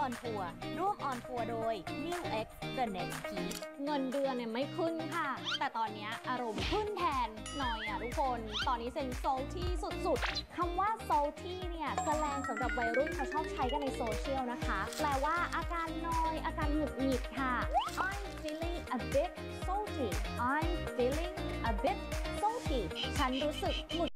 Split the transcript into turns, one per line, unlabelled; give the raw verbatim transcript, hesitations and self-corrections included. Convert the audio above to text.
on Tour ร่วม on tour โดย New X The Next Peak
เงินเดือนเนี่ยไม่ขึ้นค่ะแต่ตอนนี้อารมณ์ขึ้นแทนหน่อยอ่ะทุกคนตอนนี้เซ็น salty สุดๆคำว่า salty เนี่ยแสลงสำหรับวัยรุ่นเขาชอบใช้กันในโซเชียลนะคะแปลว่าอาการนอยอาการหงุดหงิดค่ะ I'm feeling a bit salty I'm feeling a bit salty ฉันรู้สึกหงุด